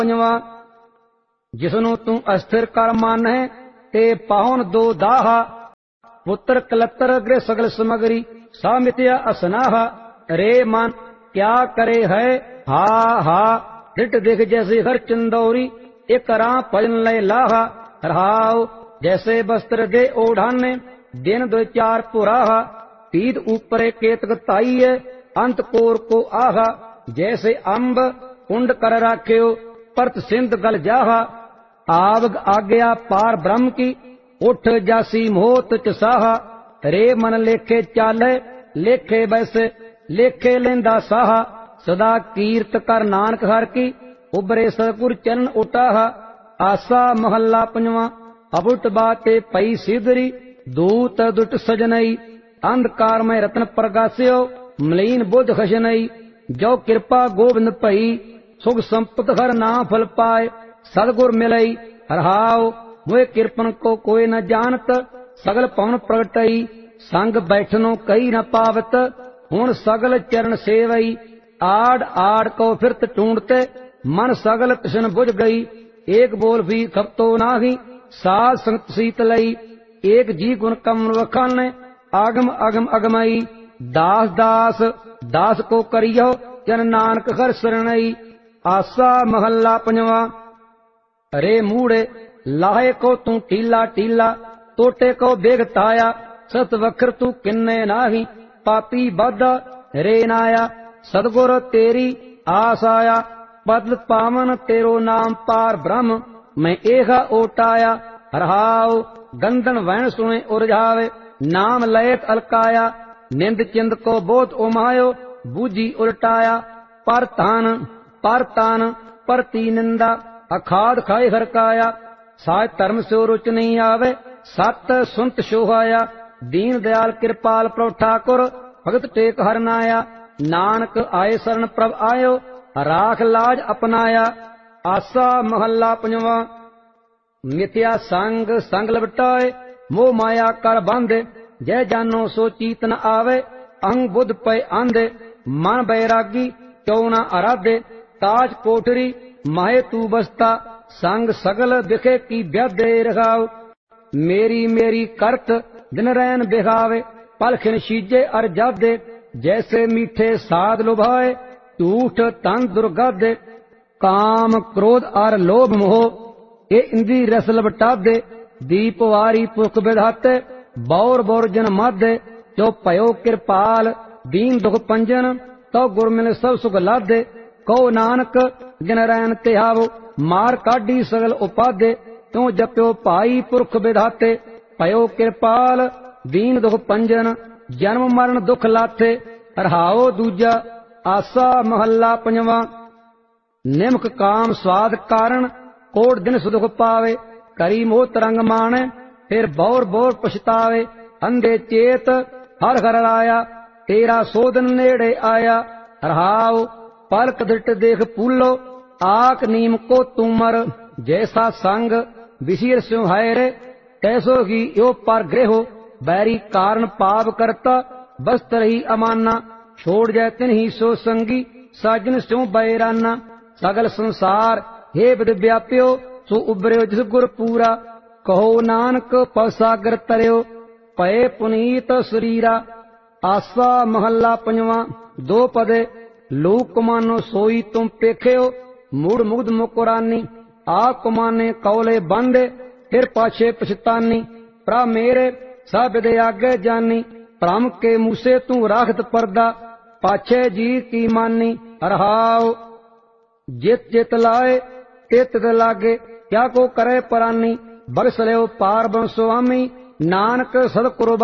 ਪੰਜਵਾਂ। ਜਿਸਨੂੰ ਤੂੰ ਅਸਥਿਰ ਕਰ ਮਾਨੈ ਤੇ ਪਾਹੁਨ ਦੋ ਦਾਹਾ। ਪੁੱਤਰ ਕਲੱਤਰ ਗ੍ਰਹਿ ਸਗਲ ਸਮਗਰੀ ਸਾ ਮਿਤਿਆ ਅਸਨਾਹਾ। ਰੇ ਮਨ ਕਿਆ ਕਰੇ ਹੈ ਹਾ ਹਾ। ਢਿਟ ਦਿਖ ਜੈਸੇ ਹਰ ਚੰਦੌਰੀ ਇਕ ਰਾਂ ਭਜਨ ਲੈ ਲਾਹਾ। ਰਹਾਉ ਜੈਸੇ ਬਸਤਰ ਦੇ ओढ़ाने दिन दो चार पुराहा। पीत ऊपरे केतक ताईए अंत कोर को आहा। जैसे अम्ब कुंड कर राख्यो परत सिंध गल जाहा। आवग आज्ञा पार ब्रह्म की उठ जासी मोहत चसाहा। रे मन लेखे चाले लेखे बैसे लेखे लेंदा साहा। सदा कीर्त कर नानक हर की उबरे सतगुर चरण उटाहा। आसा महला पंजवा। अबुट बाते पई सिदरी दूत दुट सजनई। अंधकार में रत्न प्रगास्यो मलीन बुद्ध खशनई। जो कृपा गोविंद भई सुख संपत हर नाम फल पाए सदगुर मिलई। रहाओ मोए कृपन को कोई न जानत सगल पवन प्रगटई। संग बैठनो कई न पावत हुण सगल चरण सेवई। आड़ आड़ को फिरत टूंढते मन सगल कृष्ण बुझ गई। एक बोल भी खपतो नाही साध संगत सीत लई। एक जी गुण कमल वखाने आगम अगम अगमई। दास दास दास को करियो जन नानक हर शरणई। आसा महला पंजवा। रे मूड़े लाहे को तू टीला टीला टोटे को बेग ताया। सत वखर तू किन्ने नाही पापी बद रे नाया। सदगुर तेरी आस आया बदल पावन तेरो नाम पार ब्रह्म मैं एहा ओटाया। रहाओ गंधन वैन सुने उरझावे नाम लयत अलकाया। निंद चिंद को बोध उमायो बूझी उलटाया। पर तान परती निंदा अखाद खाए हरकाया। साज धर्म से रुच नहीं आवे सत सुनत शोहाया। दीन दयाल कृपाल प्रभु ठाकुर भगत टेक हरनाया। नानक आए शरण प्रभ आयो राख लाज अपनाया। आसा महला पंजवा। मिथ्या संग संग लपटाए मोह माया कर बांधे। जय जानो सो चीत न आवे अंग बुध पे आंधे। मन बैरागी क्यों न आराधे ताज कोठरी माहे तू बसता। संग सगल दिखे की व्याधे रखाओ। मेरी मेरी करत दिन रैन बिहावे पलखिन शीजे अर जादे। जैसे मीठे साध लुभाए झूठ तन दुर्गादे। काम क्रोध और लोभ मोह ये इंद्री रस लपटादे। दीप वारी पुख विधाते बौर बौर जन मादे। जो पयो कृपाल दीन दुख पंजन तो गुर मिल सब सुख लादे। कहो नानक दिन रैन तिहावो मार काढ़ी सगल उपादे। त्यों जप्यो पाई पुरख विधाते पयो कृपाल दीन दुख पंजन जन्म मरण दुख लाथे। रहाओ दूजा। आसा महला पंजवा। निमक काम स्वाद कारण कोट दिन सुख पावे। करी मोह तरंग माने फिर बौर बौर पछतावे। अंधे चेत हर हर आया तेरा सोधन नेड़े आया। रहाओ पलक दृट देख पूलो आक नीम को तुमर। जैसा संग विशीर स्यों है रे तैसो ही यो पर गृह। बैरी कारण पाप करता बस्तर ही अमाना। छोड़ जाए तिन ही सो संगी साजन स्यों बैराना। सगल संसार हे विद व्याप्यो सो उबर्यो जिस गुर पूरा। कहो नानक पवसागर तरयो पए पुनीत शरीरा। आसा महला पंजवा। दो पदे लोक मानो सोई तुम पेख्यो मूड मुग्ध मुकुरानी। आ कुमाने कौले बंदे फिर पाछे पछतानी। प्रा मेरे सब विदे आगे जानी। भ्रम के मूसे तू राखत पर्दा पाछे जी की मानी। रहाओ जित जित लाए तित लागे क्या को करे परानी। बरस लो पार बन स्वामी नानक सद कुर्बानी।